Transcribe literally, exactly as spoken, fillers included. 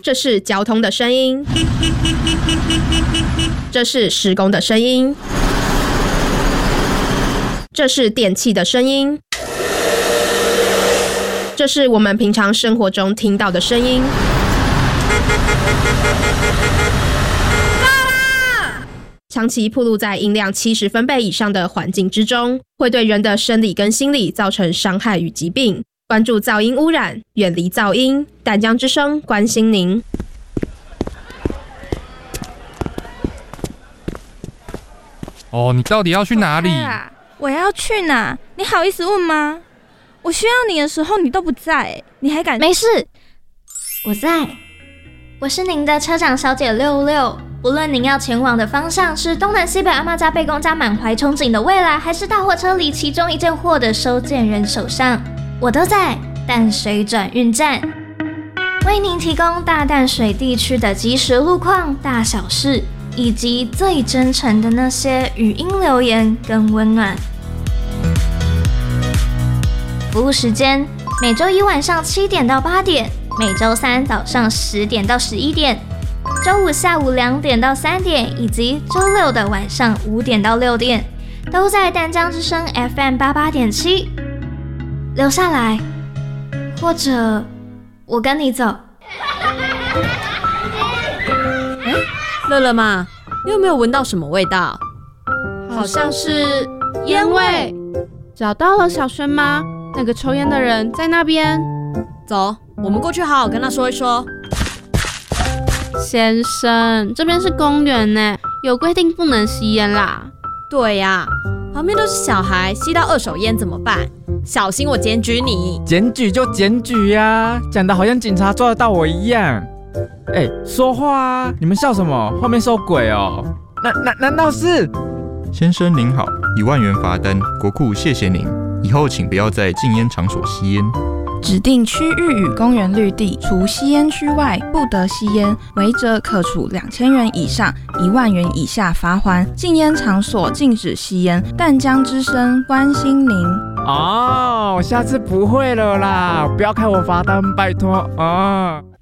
这是交通的声音，这是施工的声音，这是电器的声音，这是我们平常生活中听到的声音。长期暴露在音量七十分贝以上的环境之中，会对人的生理跟心理造成伤害与疾病。关注噪音污染，远离噪音。淡江之声关心您。 哦，你到底要去哪里？ 我要去哪？你好意思问吗？我需要你的时候你都不在，你还敢？ 没事，我在。我是您的车长小姐六六。无论您要前往的方向是东南西北阿嬷家贝公家满怀憧憬的未来，还是大货车里其中一件货的收件人手上，我都在淡水转运站，为您提供大淡水地区的即时路况、大小事，以及最真诚的那些语音留言跟温暖。服务时间：每周一晚上七点到八点，每周三早上十点到十一点。周五下午两点到三点，以及周六的晚上五点到六点，都在淡江之声 F M 八八点七。留下来，或者我跟你走。 哎，乐乐妈，你有没有闻到什么味道？ 好像是烟味。找到了小轩吗？那个抽烟的人在那边。 走，我们过去好好跟他说一说。 先生，这边是公园呢，有规定不能吸烟啦。 对呀、啊，旁边都是小孩，吸到二手烟怎么办？小心我检举你！ 检举就检举呀、啊，讲的好像警察抓得到我一样。哎，说话啊！你们笑什么？后面是有鬼哦？难难难道是？ 先生您好，一万元罚单，国库谢谢您。以后请不要在禁烟场所吸烟。 指定区域与公园绿地，除吸烟区外，不得吸烟，违者可处两千元以上一万元以下罚锾。禁烟场所禁止吸烟。淡江之声关心您。 哦，下次不会了啦，不要开我罚单，拜托啊！